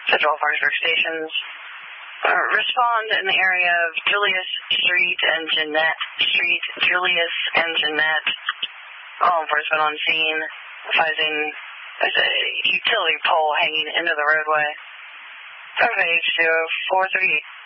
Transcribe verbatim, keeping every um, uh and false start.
Central Parkersburg stations. Uh, respond in the area of Julius Street and Jeanette Street. Julius and Jeanette. Law enforcement on scene, advising there's a utility pole hanging into the roadway. Survey H two four three.